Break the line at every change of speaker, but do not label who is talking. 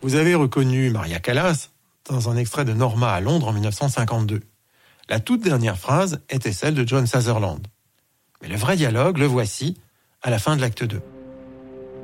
Vous avez reconnu Maria Callas dans un extrait de Norma à Londres en 1952. La toute dernière phrase était celle de John Sutherland. Mais le vrai dialogue, le voici, à la fin de l'acte 2.